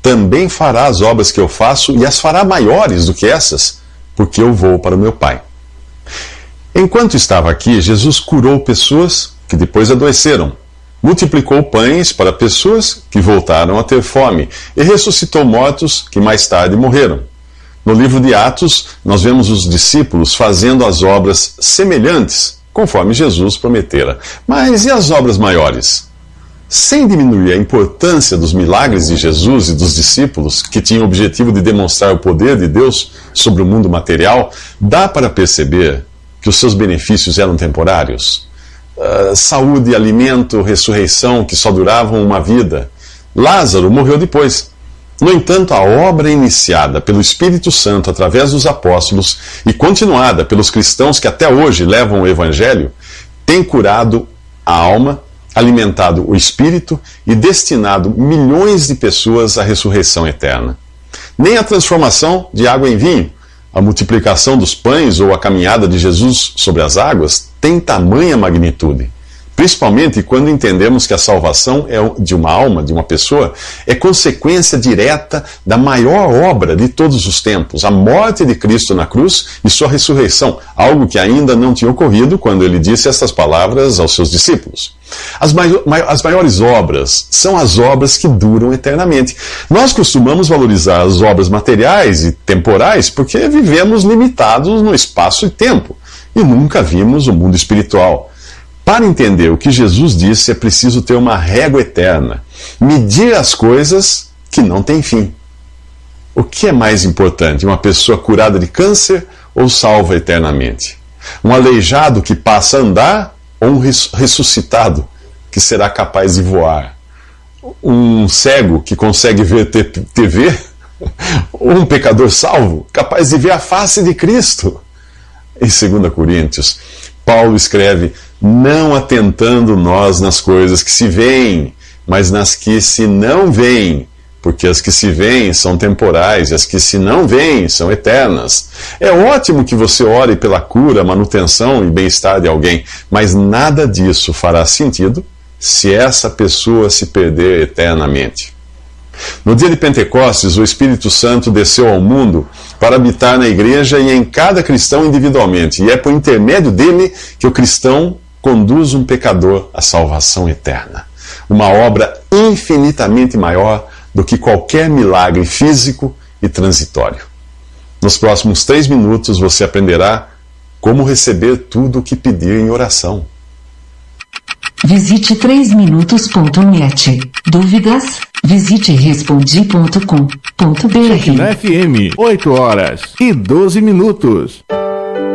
também fará as obras que eu faço e as fará maiores do que essas, porque eu vou para o meu Pai. Enquanto estava aqui, Jesus curou pessoas que depois adoeceram, multiplicou pães para pessoas que voltaram a ter fome e ressuscitou mortos que mais tarde morreram. No livro de Atos, nós vemos os discípulos fazendo as obras semelhantes, conforme Jesus prometera. Mas e as obras maiores? Sem diminuir a importância dos milagres de Jesus e dos discípulos, que tinham o objetivo de demonstrar o poder de Deus sobre o mundo material, dá para perceber que os seus benefícios eram temporários. Saúde, alimento, ressurreição, que só duravam uma vida. Lázaro morreu depois. No entanto, a obra iniciada pelo Espírito Santo através dos apóstolos e continuada pelos cristãos que até hoje levam o Evangelho, tem curado a alma, alimentado o espírito e destinado milhões de pessoas à ressurreição eterna. Nem a transformação de água em vinho, a multiplicação dos pães ou a caminhada de Jesus sobre as águas tem tamanha magnitude. Principalmente quando entendemos que a salvação de uma alma, de uma pessoa, é consequência direta da maior obra de todos os tempos, a morte de Cristo na cruz e sua ressurreição, algo que ainda não tinha ocorrido quando ele disse essas palavras aos seus discípulos. As maiores obras são as obras que duram eternamente. Nós costumamos valorizar as obras materiais e temporais porque vivemos limitados no espaço e tempo e nunca vimos o mundo espiritual. Para entender o que Jesus disse, é preciso ter uma régua eterna, medir as coisas que não têm fim. O que é mais importante, uma pessoa curada de câncer ou salva eternamente? Um aleijado que passa a andar ou um ressuscitado que será capaz de voar? Um cego que consegue ver TV ou um pecador salvo capaz de ver a face de Cristo? Em 2 Coríntios, Paulo escreve: não atentando nós nas coisas que se veem, mas nas que se não veem, porque as que se veem são temporais e as que se não veem são eternas. É ótimo que você ore pela cura, manutenção e bem-estar de alguém, mas nada disso fará sentido se essa pessoa se perder eternamente. No dia de Pentecostes, o Espírito Santo desceu ao mundo para habitar na igreja e em cada cristão individualmente, e é por intermédio dele que o cristão conduz um pecador à salvação eterna. Uma obra infinitamente maior do que qualquer milagre físico e transitório. Nos próximos 3 minutos você aprenderá como receber tudo o que pedir em oração. Visite 3minutos.net. Dúvidas? Visite respondi.com.br. Na FM, 8 horas e 12 minutos.